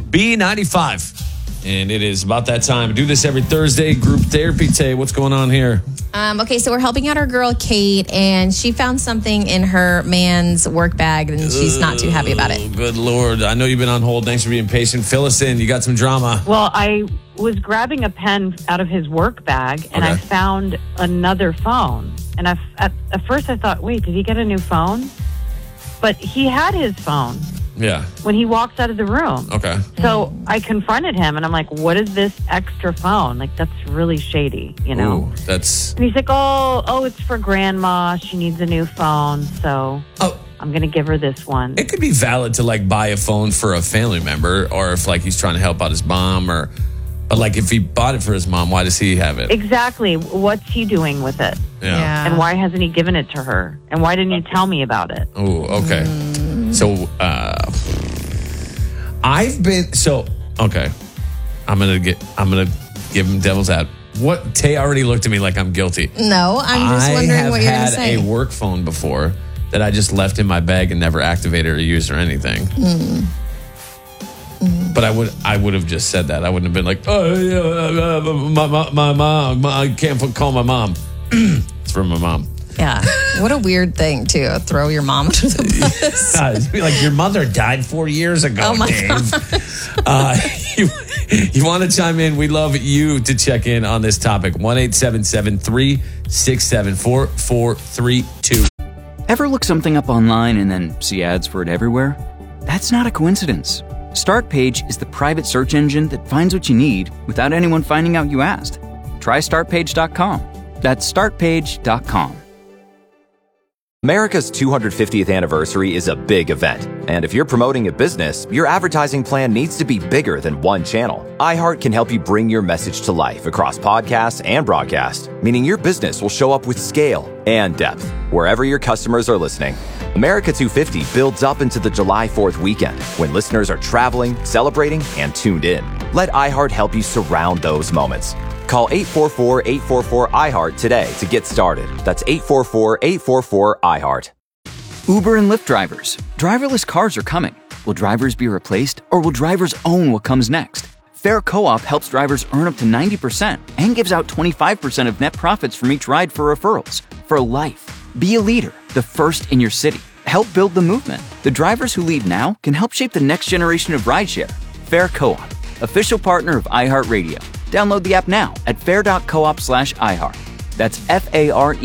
B95. And it is about that time. Do this every Thursday. Group therapy. Tay, what's going on here? Okay, so we're helping out our girl, Kate, and she found something in her man's work bag, and she's not too happy about it. Good Lord. I know you've been on hold. Thanks for being patient. Fill us in. You got some drama. Well, I was grabbing a pen out of his work bag, and I found another phone. And at first I thought, wait, did he get a new phone? But he had his phone. Yeah. When he walks out of the room. Okay. So I confronted him, and I'm like, what is this extra phone? Like, that's really shady, you know? Ooh, that's... And he's like, oh, it's for grandma. She needs a new phone, so I'm going to give her this one. It could be valid to, like, buy a phone for a family member, or if, like, he's trying to help out his mom, or... But, like, if he bought it for his mom, why does he have it? Exactly. What's he doing with it? Yeah. And why hasn't he given it to her? And why didn't you tell me about it? Oh, okay. So, okay. I'm gonna give him devil's ad. What? Tay already looked at me like I'm guilty. No, I'm just wondering what you're going to say. I have had a work phone before that I just left in my bag and never activated or used or anything. But I would have just said that. I wouldn't have been like, my mom. I can't call my mom. It's from my mom. Yeah. What a weird thing to throw your mom under the bus. Be like, your mother died 4 years ago, oh my Dave. You want to chime in? We'd love you to check in on this topic. 1-877-367-4432. Ever look something up online and then see ads for it everywhere? That's not a coincidence. Startpage is the private search engine that finds what you need without anyone finding out you asked. Try startpage.com. That's startpage.com. America's 250th anniversary is a big event, and if you're promoting a business, your advertising plan needs to be bigger than one channel. iHeart can help you bring your message to life across podcasts and broadcast, meaning your business will show up with scale and depth wherever your customers are listening. America 250 builds up into the July 4th weekend when listeners are traveling, celebrating, and tuned in. Let iHeart help you surround those moments. Call 844-844-iHeart today to get started. That's 844-844-iHeart. Uber and Lyft drivers. Driverless cars are coming. Will drivers be replaced, or will drivers own what comes next? Fair Co-op helps drivers earn up to 90% and gives out 25% of net profits from each ride for referrals. For life. Be a leader, the first in your city. Help build the movement. The drivers who lead now can help shape the next generation of rideshare. Fair Co-op, official partner of iHeartRadio. Download the app now at fair.coop/iHeart. That's FARE.coop/iHeart.